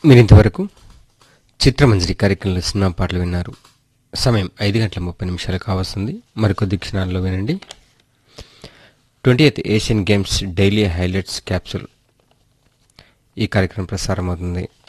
మీరు ఇంతవరకు చిత్రమంజరి కార్యక్రమంలో సినిమా పాటలు విన్నారు. సమయం 5:30 కావస్తుంది. మరికొద్ది క్షణాల్లో వినండి 20th Asian games daily highlights capsule. ఈ కార్యక్రమం ప్రసారం అవుతుంది.